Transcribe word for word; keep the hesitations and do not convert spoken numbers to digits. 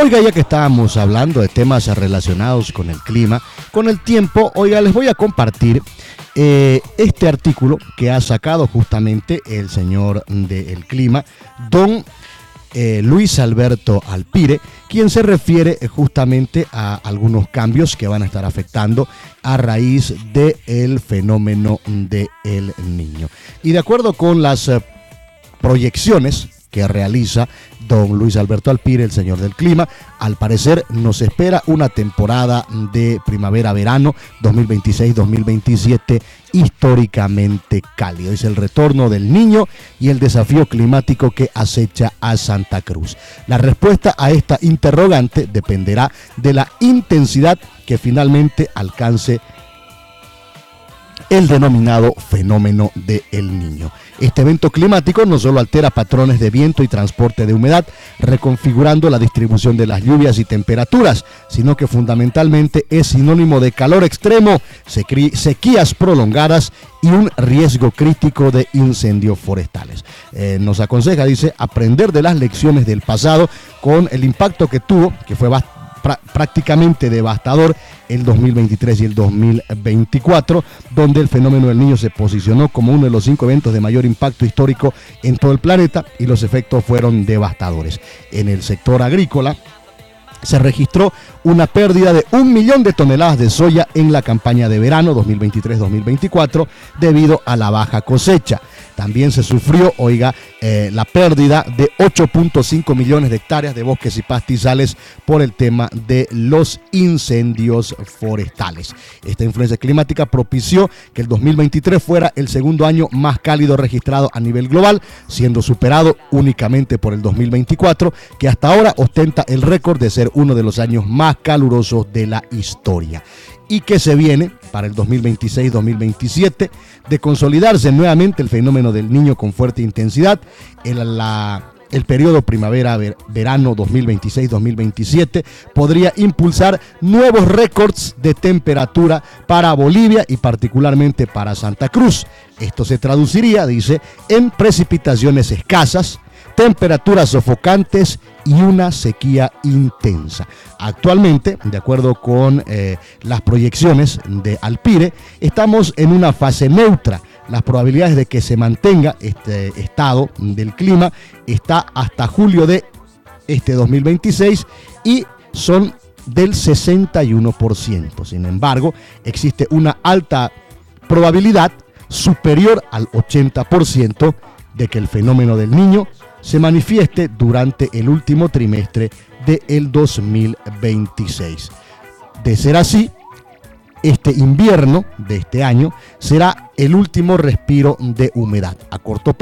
Oiga, ya que estábamos hablando de temas relacionados con el clima, con el tiempo, oiga, les voy a compartir eh, este artículo que ha sacado justamente el señor del clima, don eh, Luis Alberto Alpire, quien se refiere justamente a algunos cambios que van a estar afectando a raíz del fenómeno del Niño. Y de acuerdo con las eh, proyecciones que realiza don Luis Alberto Alpire, el señor del clima, al parecer nos espera una temporada de primavera-verano dos mil veintiséis dos mil veintisiete históricamente cálido. Es el retorno del Niño y el desafío climático que acecha a Santa Cruz. La respuesta a esta interrogante dependerá de la intensidad que finalmente alcance el denominado fenómeno del Niño. Este evento climático no solo altera patrones de viento y transporte de humedad, reconfigurando la distribución de las lluvias y temperaturas, sino que fundamentalmente es sinónimo de calor extremo, sequías prolongadas y un riesgo crítico de incendios forestales. Eh, nos aconseja, dice, aprender de las lecciones del pasado con el impacto que tuvo, que fue bastante prácticamente devastador, el dos mil veintitrés y el dos mil veinticuatro, donde el fenómeno del Niño se posicionó como uno de los cinco eventos de mayor impacto histórico en todo el planeta y los efectos fueron devastadores. En el sector agrícola se registró una pérdida de un millón de toneladas de soya en la campaña de verano dos mil veintitrés dos mil veinticuatro debido a la baja cosecha. También se sufrió, oiga, eh, la pérdida de ocho punto cinco millones de hectáreas de bosques y pastizales por el tema de los incendios forestales. Esta influencia climática propició que el dos mil veintitrés fuera el segundo año más cálido registrado a nivel global, siendo superado únicamente por el dos mil veinticuatro, que hasta ahora ostenta el récord de ser uno de los años más calurosos de la historia. Y que se viene para el dos mil veintiséis dos mil veintisiete de consolidarse nuevamente el fenómeno del Niño con fuerte intensidad. El, la, el periodo primavera-verano dos mil veintiséis dos mil veintisiete podría impulsar nuevos récords de temperatura para Bolivia y particularmente para Santa Cruz. Esto se traduciría, dice, en precipitaciones escasas, temperaturas sofocantes y una sequía intensa. Actualmente, de acuerdo con eh, las proyecciones de Alpire, estamos en una fase neutra. Las probabilidades de que se mantenga este estado del clima está hasta julio de este dos mil veintiséis y son del sesenta y uno por ciento. Sin embargo, existe una alta probabilidad superior al ochenta por ciento de que el fenómeno del Niño se manifieste durante el último trimestre del dos mil veintiséis. De ser así, este invierno de este año será el último respiro de humedad. A corto